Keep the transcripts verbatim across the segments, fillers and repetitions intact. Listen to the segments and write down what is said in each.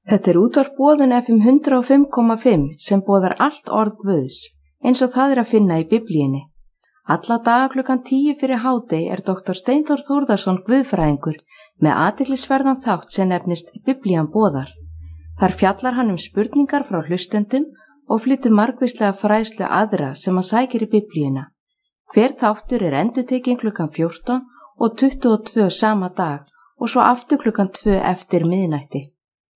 Þetta er útvarp Boðun F M hundrað og fimm komma fimm sem boðar allt orð Guðs, eins og það er að finna í Biblíunni. Alla daga klukkan tíu fyrir hádegi er doktor Steinþór Þórðarson guðfræðingur með athyglisverðan þátt sem nefnist Biblían boðar. Þar fjallar hann um spurningar frá hlustendum og flytur margvíslega fræðslu aðra sem að sækir í Biblíuna. Hver þáttur er endurtekinn klukkan fjórtán og tuttugu og tvö sama dag og svo aftur klukkan tvö eftir miðnætti.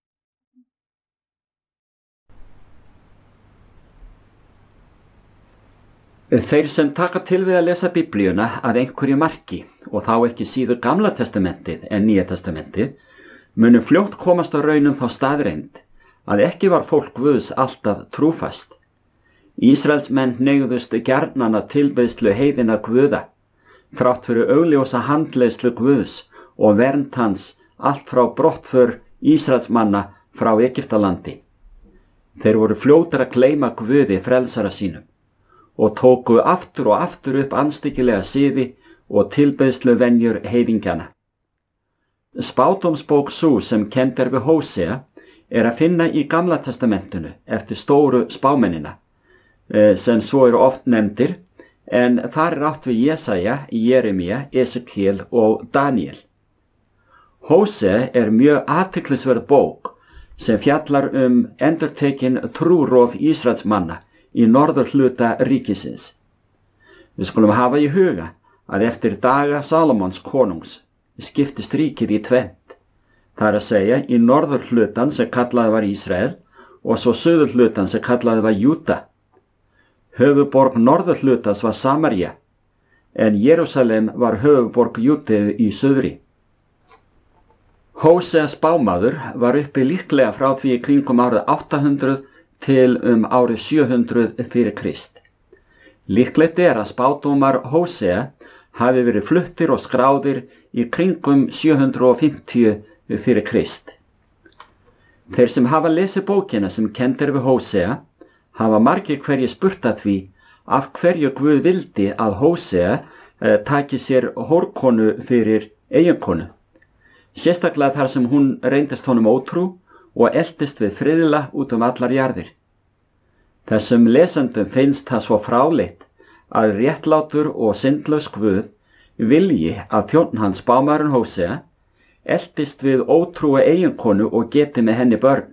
Þeir sem taka til við að lesa Biblíuna að einhverju marki og þá ekki síður Gamla testamentið en Nýja testamentið munu fljótt komast á raunum þá staðreynd að ekki var fólk Guðs alltaf trúfast. Ísraelsmenn hneigðust gjarnan að tilbeiðslu heiðinna guða, þrátt fyrir augljósa handleiðslu Guðs og vernd hans allt frá brottför Ísraelsmanna frá Egyptalandi. Þeir voru fljótar að gleyma Guði frelsara sínum og tóku aftur og aftur upp andstyggilega siði og tilbeiðslu venjur heiðingjana. Spádómsbók sú sem kennd er við Hósea er að finna í Gamla testamentinu eftir stóru spámennina, sem svo eru oft nefndir, en þar er átt við Jesaja, Jeremía, Esekiel og Daniel. Hósea er mjög athyglisverð bók sem fjallar um endurtekin trúrof Ísraelsmanna í norðurhluta ríkisins. Við skulum hafa í huga að eftir daga Salomons konungs skiptist ríkið í tvennt. Það er að segja í norðurhlutan sem kallaði var Ísrael og svo suðurhlutan sem kallaði var Júda. Höfuðborg norðurhlutans var Samaría, en Jerúsalem var höfuðborg Júdeu í suðri. Hósea spámaður var uppi líklega frá því í kringum árið átta hundruð til um árið sjö hundruð fyrir Krist. Líklegt er að spádómar Hósea hafi verið fluttir og skráðir í kringum sjö hundruð fimmtíu fyrir Krist. Þeir sem hafa lesið bókina sem kennd er við Hósea hafa margir hverjir spurt að því af hverju Guð vildi að Hósea eh, taki sér hórkonu fyrir eiginkonu. Sérstaklega þar sem hún reyndist honum ótrú og eltist við friðla út um allar jarðir. Þessum lesendum finnst það svo fráleitt að réttlátur og syndlaus Guð vilji að þjónn hans spámaðurinn Hósea eltist við ótrúa eiginkonu og geti með henni börn.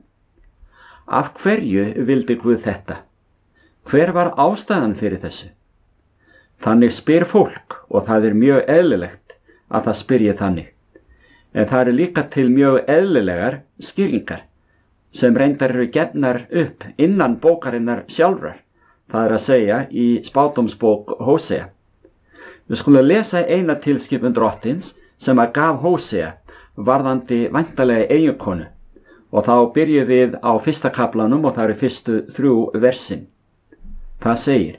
Af hverju vildi Guð þetta? Hver var ástæðan fyrir þessu? Þannig spyr fólk og það er mjög eðlilegt að það spyrji þannig. En það eru líka til mjög eðlilegar skýringar sem reyndar eru gefnar upp innan bókarinnar sjálfrar, það er að segja í spádómsbók Hósea. Við skulum lesa eina tilskipun drottins sem að gaf Hósea varðandi væntanlega eiginkonu og þá byrjum við á fyrsta kaflanum og það eru fyrstu þrjú versin. Það segir: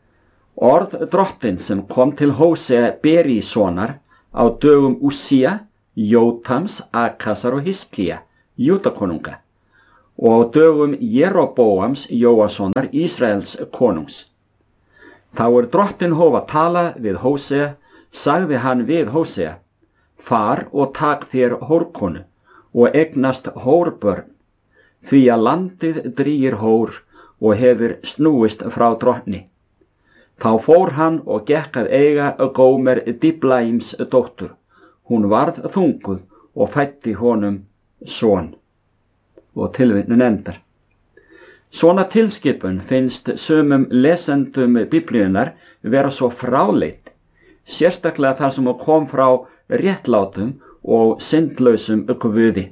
Orð drottins sem kom til Hósea Berísonar á dögum Úsía, Jótams, Akasar og Hiskía, Júdakonunga, og dögum Jeroboams, Jóassonar, Ísraels konungs. Þá er drottin hóf að tala við Hósea, sagði hann við Hósea: Far og tak þér hórkonu og eignast hórbörn, því að landið drýgir hór og hefur snúist frá drottni. Þá fór hann og gekk að eiga Gómer Diblaíms dóttur. Hún varð þunguð og fæddi honum son. Og tilvitnun endar. Svona tilskipun finnst sumum lesendum Biblíunar vera svo fráleit, sérstaklega þar sem hún kom frá réttlátum og syndlausum Guði.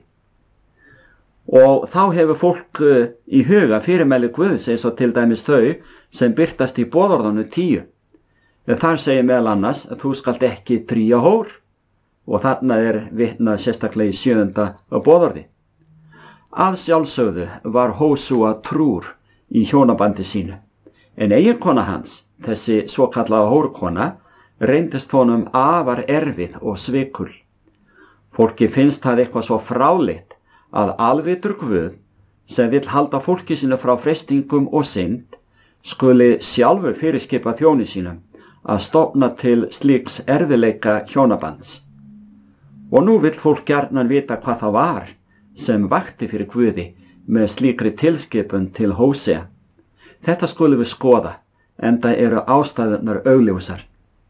Og þá hefur fólk í huga fyrirmæli Guðs eins og til dæmis þau sem birtast í boðorðanu tíu. Þar segir meðal annars að þú skalt ekki drýja hór. Og þarna er vitnað sérstaklega í sjöunda boðorði. Að sjálfsögðu var Hósúa trúr í hjónabandi sínu, en eiginkona hans, þessi svokallaða hórkona, reyndist honum afar erfið og svikul. Fólki finnst það eitthvað svo fráleitt að alvitur Guð, sem vill halda fólki sínu frá freistingum og synd, skuli sjálfur fyrirskipa þjóni sínum að stofna til slíks erfiðleika hjónabands. Og nú vill fólk gjarnan vita hvað það var sem vakti fyrir Guði með slíkri tilskipun til Hósea. Þetta skulum við skoða, enda eru ástæðurnar augljósar.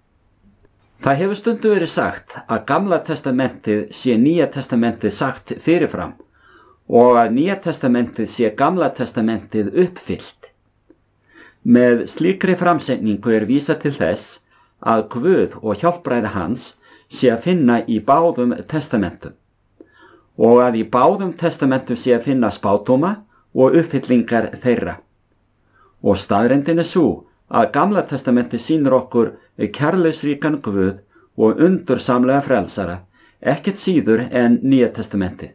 Það hefur stundu verið sagt að Gamla testamentið sé Nýja testamentið sagt fyrirfram og að Nýja testamentið sé Gamla testamentið uppfyllt. Með slíkri framsetningu er vísað til þess að Guð og hjálpræði hans sé að finna í báðum testamentum og að í báðum testamentum sé að finna spádóma og uppfyllingar þeirra. Og staðreyndin er sú að Gamla testamentið sýnir okkur kærleiksríkan Guð og undursamlega frelsara, ekkert síður en Nýja testamentið.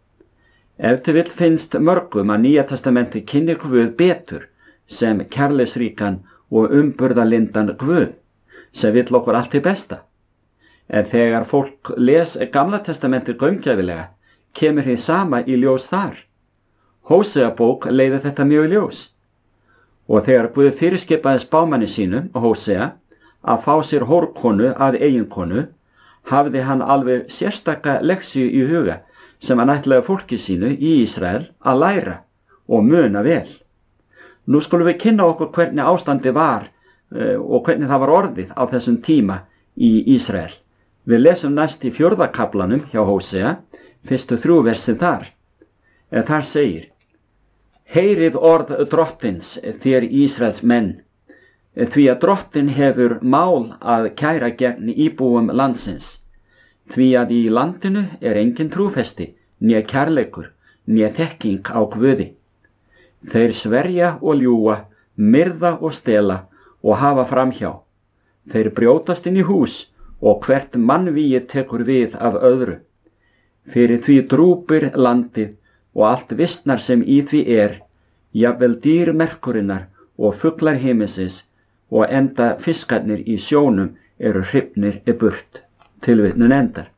Ef til vill finnst mörgum að Nýja testamentið kynnir Guð betur sem kærleiksríkan og umburðarlindan Guð, sem vill okkur allt til besta. En þegar fólk les Gamla testamentið gaumgæfilega, kemur hið sama í ljós þar. Hósea bók leiðir þetta mjög í ljós. Og þegar Guð fyrirskipaði spámanni sínum, Hósea, að fá sér hórkonu að eiginkonu, hafði hann alveg sérstaka leksíu í huga sem hann ætlaði fólki sínu í Ísrael að læra og muna vel. Nú skulum við kynna okkur hvernig ástandi var uh, og hvernig það var orðið á þessum tíma í Ísrael. Við lesum næst í fjórða kaflanum hjá Hósea, fyrstu þrjú versið þar. En þar segir: Heyrið orð drottins þér Ísraels menn, því að drottin hefur mál að kæra gegn íbúum landsins, því að í landinu er engin trúfesti, né kærleikur, né þekking á Guði. Þeir sverja og ljúga, myrða og stela og hafa framhjá. Þeir brjótast inn í hús og hvert mannvíi tekur við af öðru. Fyrir því drúpir landið og allt vistnar sem í því er, jafnvel dýr merkurinnar og fuglar himinsins, og enda fiskarnir í sjónum eru hrifnir í burt. Tilvitnun endar.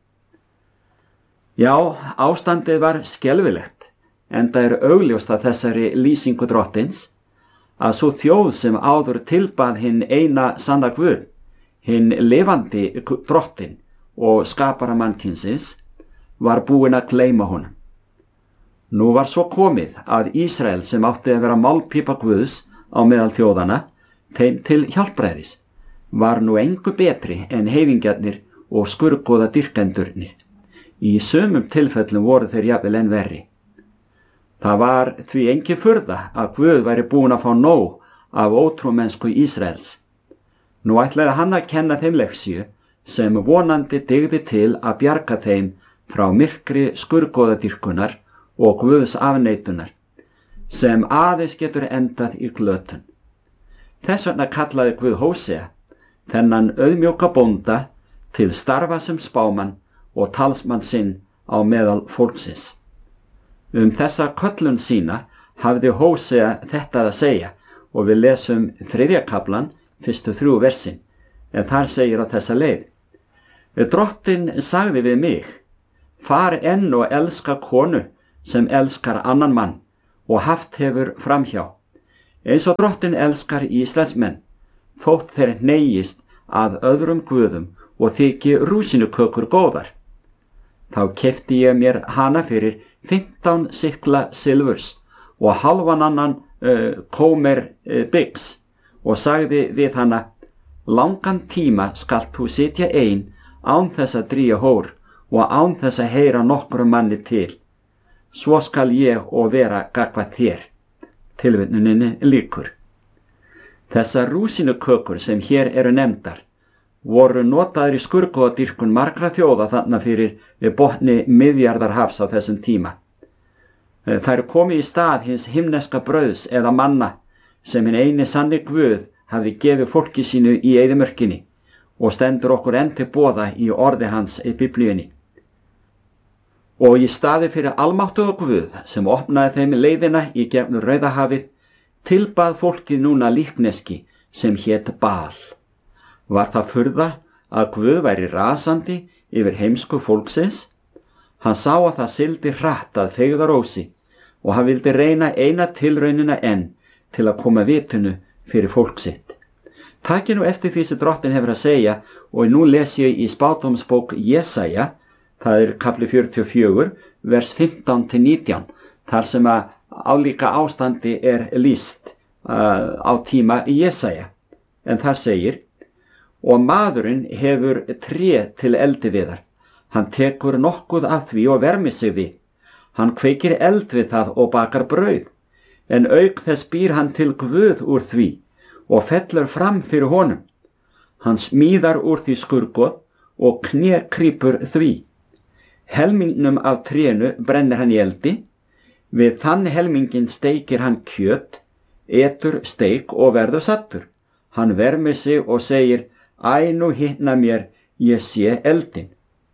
Já, ástandið var skelfilegt, enda er augljóst að þessari lýsingu drottins, að svo þjóð sem áður tilbað hinn eina sanna Guð, hinn lifandi drottin og skapara mannkynsins, var búin að gleyma honum. Nú var svo komið að Ísrael sem átti að vera málpípa Guðs á meðal þjóðana, þeim til hjálpræðis, var nú engu betri en heiðingjarnir og skurgoða dyrkendurnir. Í sumum tilfellum voru þeir jafnvel enn verri. Það var því engin furða að Guð væri búin að fá nóg af ótrúmennsku Ísraels. Nú ætlaði hann að kenna þeim leksíu sem vonandi dygði til að bjarga þeim frá myrkri skurgoðadyrkunar og Guðs afneitunar, sem aðeins getur endað í glötun. Þess vegna kallaði Guð Hósea, þennan auðmjóka bónda, til starfa sem spámann og talsmann sinn á meðal fólksins. Um þessa köllun sína hafði Hósea þetta að segja og við lesum þriðja kaflan, fyrstu þrjú versin, en þar segir á þessa leið: Drottin sagði við mig, far enn og elska konu sem elskar annan mann og haft hefur framhjá, eins og drottin elskar Ísraels menn, þótt þeir hneiist að öðrum guðum og þyki rúsinukökur góðar. Þá keypti ég mér hana fyrir fimmtán sikla silfurs og halvan annan uh, kómer uh, byggs og sagði við hana, langan tíma skalt þú sitja ein án þess að dríja hór og án þess að heyra nokkru manni til. Svo skal ég og vera gagnvart þér. Tilvitnuninni lýkur. Þessar rúsinukökur sem hér eru nefndar voru notaðir í skurgoðadýrkun margra þjóða þarna fyrir við botni Miðjarðarhafs á þessum tíma. Þær komu í stað hins himneska brauðs eða manna sem hinn eini sanni Guð hafði gefið fólki sínu í eyðimörkinni og stendur okkur enn til boða í orði hans í Biblíunni. Og í staði fyrir almáttuga Guð sem opnaði þeim leiðina í gegnum Rauðahafið, tilbað fólkið núna líkneski sem hét Baal. Var það furða að Guð væri rasandi yfir heimsku fólksins? Hann sá að það sigldi hratt að feigðarósi og hann vildi reyna eina tilraunina enn til að koma vitinu fyrir fólk sitt. Takið nú eftir því sem drottin hefur að segja og nú les ég í spádómsbók Jesaja, það er kapli fjörutíu og fjögur, vers fimmtán til nítján, þar sem að álíka ástandi er lýst uh, á tíma Jesaja. En þar segir: og maðurinn hefur tré til eldiviðar. Hann tekur nokkuð af því og vermir sig við. Hann kveikir eld við það og bakar brauð. En auk þess býr hann til guð úr því og fellur fram fyrir honum. Hann smíðar úr því skurgoð og kné krýpur því. Helmingnum af trénu brennir hann í eldi. Við þann helmingin steikir hann kjöt, etur steik og verður sattur. Hann vermir sig og segir: æ, nú hitna mér, ég sé eldin.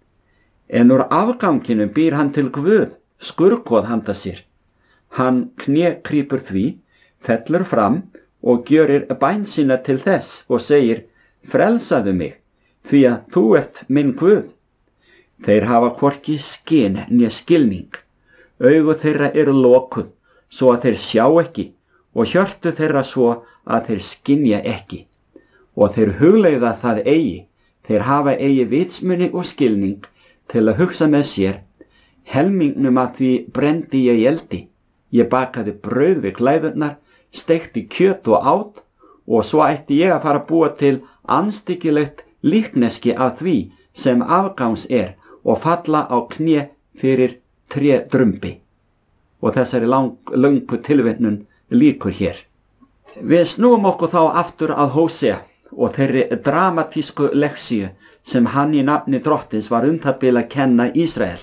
En úr afganginum býr hann til guð, skurgoð handa sér. Hann kné krýpur því, fellur fram og gjörir bæn sína til þess og segir: frelsaðu mig, því að þú ert minn guð. Þeir hafa hvorki skyn né skilning. Augu þeirra eru lokuð, svo að þeir sjá ekki, og hjörtu þeirra svo að þeir skynja ekki. Og þeir hugleiða það eigi, þeir hafa eigi vitsmuni og skilning til að hugsa með sér: helmingnum að því brendi ég í eldi. Ég bakaði brauð við klæðurnar, steikti kjöt og át, og svo ætti ég að fara að búa til andstyggilegt líkneski af því sem afgangs er og falla á kné fyrir tré drumbi. Og þessari lang, löngu tilvitnun líkur hér. Við snúum okkur þá aftur að Hósea og þeirri dramatísku leksíu sem hann í nafni drottins var um það bil að kenna Ísrael.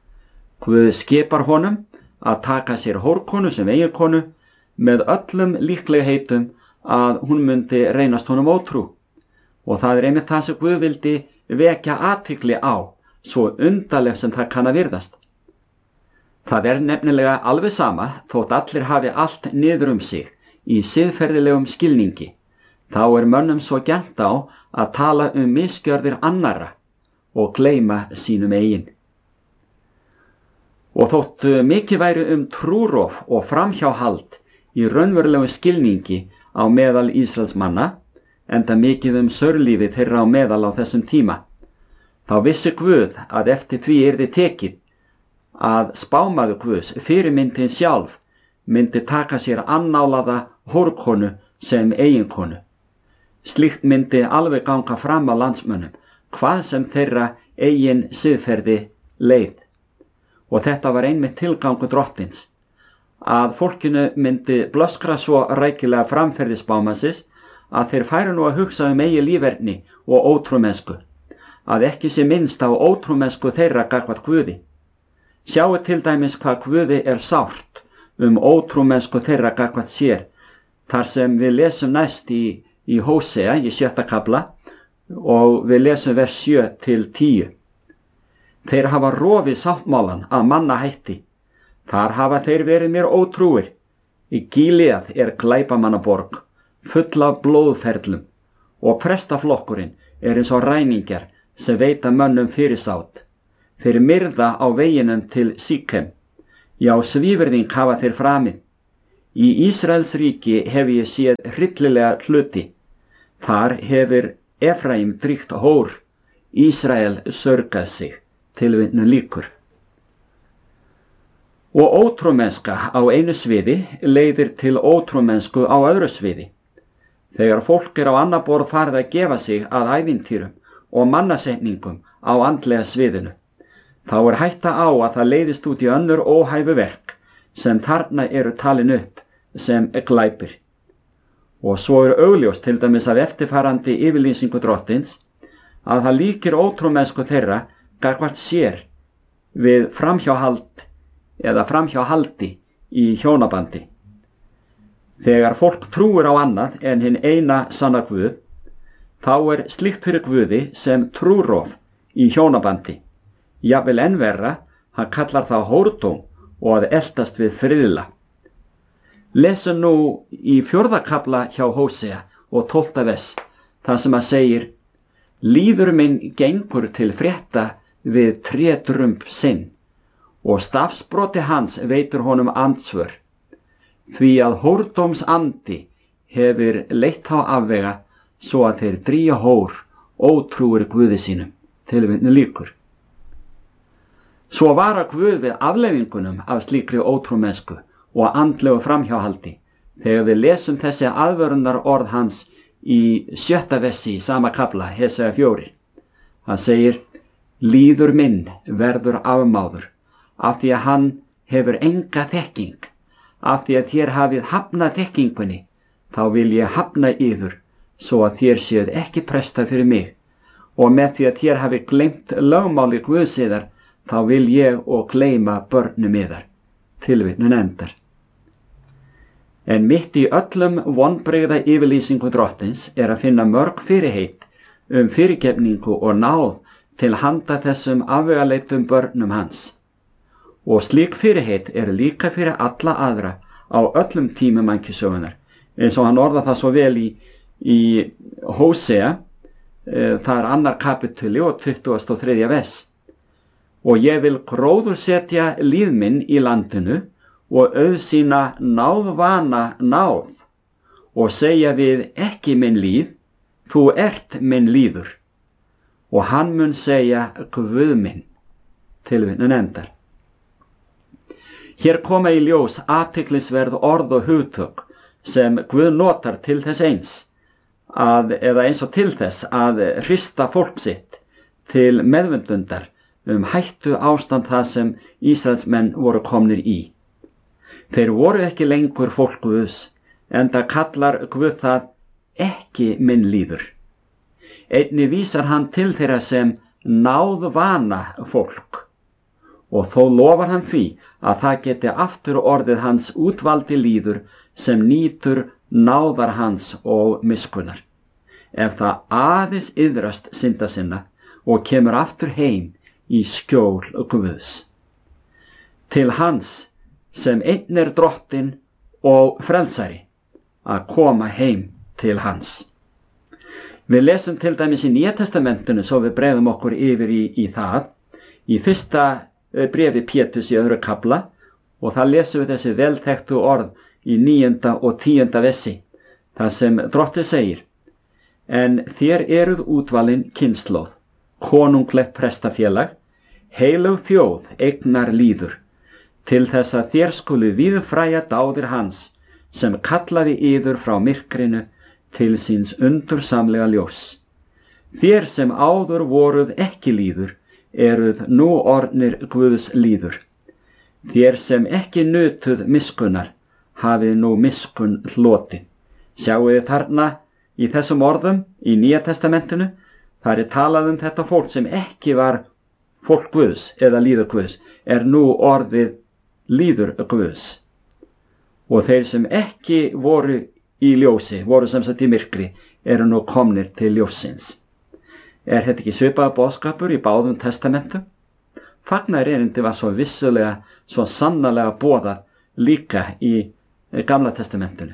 Guð skipar honum að taka sér hórkonu sem eiginkonu með öllum líklegheitum að hún myndi reynast honum ótrú. Og það er einmitt það sem Guð vildi vekja athygli á, svo undarleg sem það kann að virðast. Það er nefnilega alveg sama þótt allir hafi allt niður um sig í siðferðilegum skilningi. Þá er mönnum svo gjarnt á að tala um misgjörðir annarra og gleyma sínum eigin. Og þótt mikið væri um trúrof og framhjáhald í raunverulegum skilningi á meðal Ísraels manna, enda mikið um sörlífi þeirra á meðal á þessum tíma, þá vissi Guð að eftir því yrði tekið að spámaður Guðs, fyrirmyndin sjálf, myndi taka sér annálaða hórkonu sem eiginkonu. Slíkt myndi alveg ganga fram á landsmönnum, hvað sem þeirra eigin siðferði leið. Og þetta var einmitt tilgangur drottins, að fólkinu myndi blöskra svo rækilega framferði spámannsins að þeir færu nú að hugsa um eigi líferni og ótrúmennsku, að ekki sé minnst á ótrúmennsku þeirra gagnvart Guði. Sjáu til dæmis hvað Guði er sárt um ótrúmennsku þeirra gagnvart sér, þar sem við lesum næst í, í Hósea í sjötta kafla og við lesum vers sjö til tíu. Þeir hafa rofið sáttmálan að manna hætti. Þar hafa þeir verið mér ótrúir. Í Gílead er glæpamannaborg, full af blóðferlum, og prestaflokkurinn er eins og ræningjar sem veita mönnum fyrirsátt. Þeir myrða á veginum til Síkem. Já, svívirðing hafa þeir framið. Í Ísraels ríki hef ég séð hryllilega hluti. Þar hefur Efraím dríkt hór, Ísrael sörgað sig. Tilvitnun lýkur. Og ótrúmennska á einu sviði leiðir til ótrúmennsku á öðru sviði. Þegar fólk er á annað borð farið að gefa sig að ævintýrum og mannasetningum á andlega sviðinu, þá er hætta á að það leiðist út í önnur óhæfu verk sem þarna eru talin upp sem glæpir. Og svo er augljóst til dæmis af eftirfarandi yfirlýsingu drottins að það líkir ótrúmennsku þeirra gagnvart sér við framhjáhald eða framhjáhaldi í hjónabandi. Þegar fólk trúir á annað en hinn eina sanna Guð, þá er slíkt fyrir Guði sem trúrof í hjónabandi. Jafnvel enn verra, hann kallar það hórdóm og að eltast við friðla. Lesum nú í fjórða kafla hjá Hósea og tólfta vers, þar sem að segir: líður minn gengur til frétta við trédrumb sinn, og stafsbroti hans veitur honum andsvör, því að hórdóms andi hefur leitt þá afvega svo að þeir drýja hór ótrúir Guði sínum. Tilvitnun lýkur. Svo vara Guð við afleiðingunum af slíkri ótrúmennsku og andlegu framhjáhaldi þegar við lesum þessi aðvörunar orð hans í sjötta vessi í sama kafla, Hesea fjórir. Hann segir, líður minn verður afmáður, af því að hann hefur enga þekking, af því að þér hafið hafnað þekkingunni, þá vil ég hafna yður, svo að þér séuð ekki prestar fyrir mig, og með því að þér hafið gleymt lögmáli Guðsiðar, þá vil ég og gleyma börnum yðar. Tilvitnun endar. En mitt í öllum vonbrigða yfirlýsingu drottins er að finna mörg fyrirheit um fyrirgefningu og náð til handa þessum afvegaleitum börnum hans. Og slík fyrirheit eru líka fyrir alla aðra á öllum tímum mannkynssögunnar, eins og hann orða það svo vel í, í Hósea, e, það er annar kapituli og tuttugasta og þriðja vers. Og ég vil gróðursetja líf minn í landinu og auðsýna náðvana náð og segja við ekki minn líf, þú ert minn líður. Og hann mun segja Guð minn. Tilvitnun endar. Hér koma í ljós athyglisverð orð og hugtök sem Guð notar til þess eins, að, eða eins og til þess að hrista fólk sitt til meðvundundar um hættu ástand það sem Ísraelsmenn voru komnir í. Þeir voru ekki lengur fólk Guðs, enda kallar Guð það ekki minn líður. Einnig vísar hann til þeirra sem náðvana fólk, og þó lofar hann því að það geti aftur orðið hans útvaldi líður sem nýtur náðar hans og miskunnar, ef það aðeins iðrast synda sinna og kemur aftur heim í skjól Guðs. Til hans sem einn er drottinn og frelsari, að koma heim til hans. Við lesum til dæmis í Nýja testamentinu, svo við breiðum okkur yfir í, í það, í fyrsta bréfi Péturs í öðru kafla, og það lesum við þessi velþekktu orð í níunda og tíunda vessi, þar sem drottinn segir, en þér eruð útvalin kynslóð, konunglegt prestafélag, heilög þjóð eignar líður, til þess að þér skulu víðfræja dáðir hans, sem kallaði yður frá myrkrinu til síns undursamlega ljós. Þér sem áður voruð ekki líður, eruð nú orðnir Guðs líður. Þér sem ekki nutuð miskunnar, hafið nú miskun hlotið. Sjáu þið þarna í þessum orðum í Nýja testamentinu, þar er talað um þetta fólk sem ekki var fólk Guðs eða líður Guðs, er nú orðið líður Guðs. Og þeir sem ekki voru í ljósi, voru sem sagt í myrkri, eru nú komnir til ljósins. Er þetta ekki svipaður boðskapur í báðum testamentum? Fagnar erindi var svo vissulega, svo sannarlega boðað líka í Gamla testamentinu.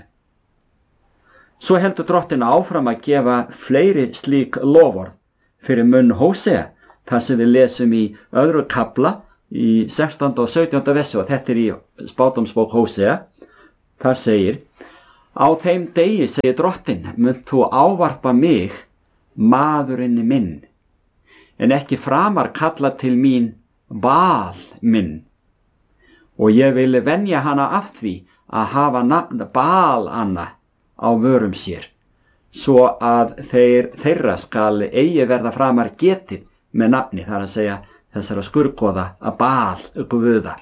Svo heldur drottinn áfram að gefa fleiri slík loforð fyrir munn Hósea, þar sem við lesum í öðru kafla í sextánda og sautjánda vessi, og þetta er í spádómsbók Hósea. Þar segir, á þeim degi, segir drottinn, munt þú ávarpa mig, maðurinn minn, en ekki framar kalla til mín Baal minn. Og ég vil venja hana af því að hafa nafn Baal Anna á vörum sér, svo að þeir, þeirra skal eigi verða framar getið með nafni, þar að segja þessara skurgoða að Baal Guðar.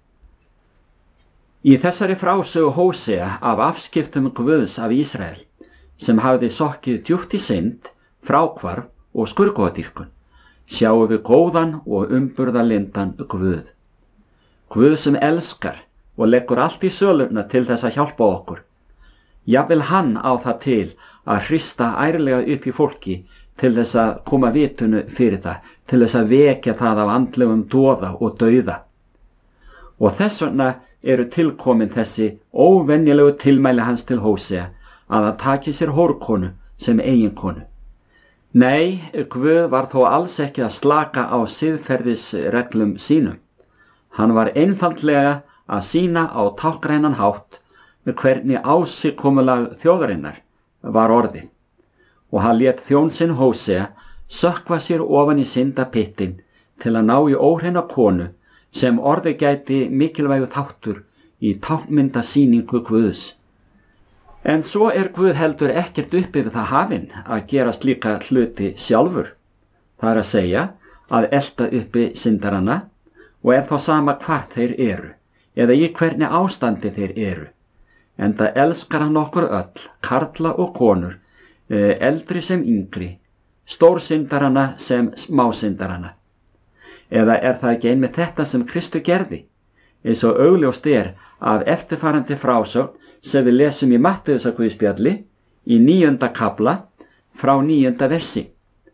Í þessari frásögu Hósea af afskiptum Guðs af Ísrael, sem hafði sokkið djúpt í synd, fráhvarf og skurgoðadýrkun, sjáum við góðan og umburðarlyndan Guð. Guð sem elskar og leggur allt í sölurna til þess að hjálpa okkur. Jafnvel hann á það til að hrista ærlega upp í fólki til þess að koma vitunu fyrir það, til þess að vekja það af andlegum doða og dauða. Og þess vegna eru tilkomin þessi óvenjulegu tilmæli hans til Hósea að hann taki sér hórkonu sem eiginkonu. Nei, Guð var þó alls ekki að slaka á siðferðisreglum sínum. Hann var einfaldlega að sýna á tákgrænan hátt með hvernig ásikomulag þjóðarinnar var orðið. Og hann lét þjón sinn Hósea sökkva sér ofan í syndapyttin til að ná í óhreina konu sem orði gæti mikilvægu þáttur í táknmyndasýningu Guðs. En svo er Guð heldur ekkert upp yfir það hafinn að gera slíka hluti sjálfur. Það er að segja að elta uppi syndarana og er þá sama hvar þeir eru eða í hvernig ástandi þeir eru. Enda elskar hann okkur öll, karla og konur, eldri sem yngri, stórsyndarana sem smásyndarana. Eða er það ekki einmitt þetta sem Kristur gerði? Eins og augljóst er af eftirfarandi frásögn sem við lesum í Matteusarguðspjalli í níunda kafla frá níunda versi.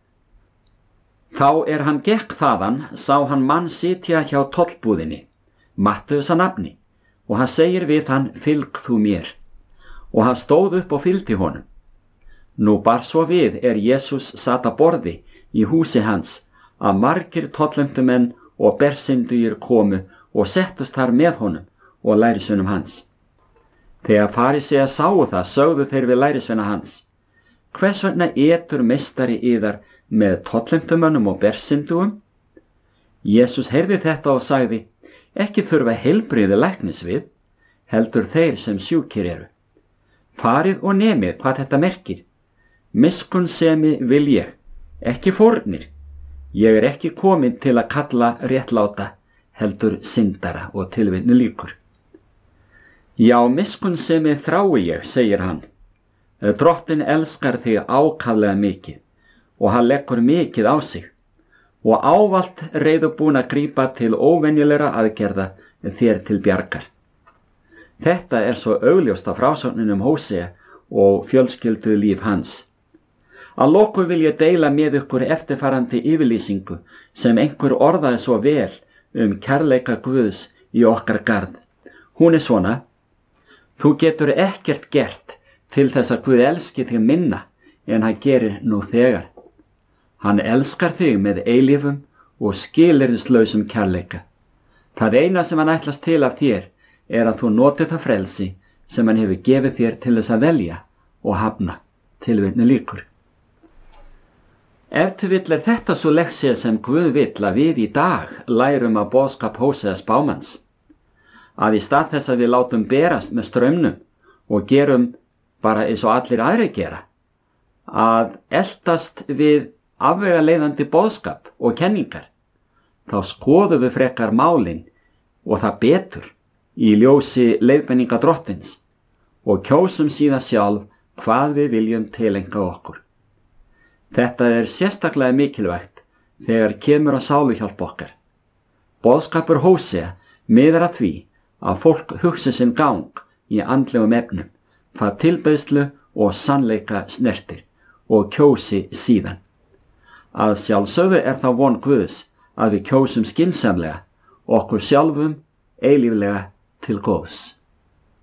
Þá er hann gekk þaðan, sá hann mann sitja hjá tollbúðinni, Matteus að nafni, og hann segir við hann, fylg þú mér. Og hann stóð upp og fylgdi honum. Nú bar svo við er Jesús sat að borði í húsi hans, að margir tollefndumenn og bersynduir komu og settust þar með honum og lærisveinum hans. Þegar farísear sáu það, sögðu þeir við lærisveina hans, hvers vegna etur meistari yðar með tollefndumönnum og bersynduum? Jesús heyrði þetta og sagði, ekki þurfa heilbrigði læknis við, heldur þeir sem sjúkir eru. Farið og nemið hvað þetta merkir. Miskunnsemi vil ég, ekki fórnir. Ég er ekki komin til að kalla réttláta, heldur syndara og tilvitnu líkur. Já, miskunnsemi þrái ég, segir hann. Drottinn elskar þig ákaflega mikið og hann leggur mikið á sig og ávallt reiðubúin að grípa til óvenjulegra aðgerða þér til bjargar. Þetta er svo augljóst af frásögninum Hósea og fjölskyldu líf hans. Að lokum vil ég deila með ykkur eftirfarandi yfirlýsingu sem einhver orðaði svo vel um kærleika Guðs í okkar garð. Hún er svona: þú getur ekkert gert til þess að Guð elski þig minna en hann gerir nú þegar. Hann elskar þig með eilífum og skilyrðislausum kærleika. Það eina sem hann ætlast til af þér er að þú noti það frelsi sem hann hefur gefið þér til þess að velja og hafna. Tilvitnu líkur. Ef til vill er þetta svo leksía sem Guð vill að við í dag lærum af boðskap Hósea spámanns. Að í stað þess að við látum berast með straumnum og gerum bara eins og allir aðri gera, að eltast við afvegaleiðandi boðskap og kenningar, þá skoðum við frekar málin og það betur í ljósi leiðbeininga Drottins og kjósum síðan sjálf hvað við viljum tilenga okkur. Þetta er sérstaklega mikilvægt þegar kemur að sáluhjálp okkar. Boðskapur Hósea miðar að því að fólk hugsi sinn gang í andlegum efnum, hvað tilbeiðslu og sannleika snertir og kjósi síðan. Að sjálfsögðu er það von Guðs að við kjósum skynsamlega okkur sjálfum eilíflega til góðs.